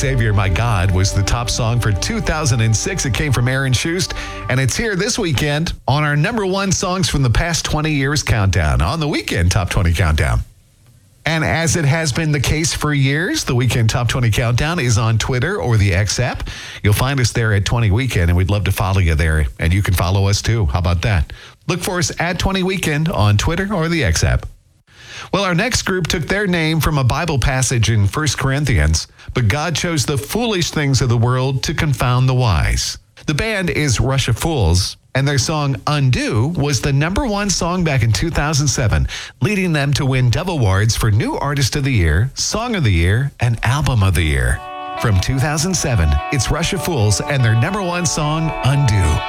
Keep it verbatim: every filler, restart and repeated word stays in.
Savior, My God was the top song for two thousand six. It came from Aaron Schust, and it's here this weekend on our number one songs from the past twenty years countdown on the Weekend Top twenty Countdown. And as it has been the case for years, the Weekend Top twenty Countdown is on Twitter or the X app. You'll find us there at twenty Weekend, and we'd love to follow you there. And you can follow us too. How about that? Look for us at twenty Weekend on Twitter or the X app. Well, our next group took their name from a Bible passage in First Corinthians, but God chose the foolish things of the world to confound the wise. The band is Russia Fools, and their song Undo was the number one song back in two thousand seven, leading them to win Dove Awards for New Artist of the Year, Song of the Year, and Album of the Year. From two thousand seven, it's Russia Fools and their number one song, Undo.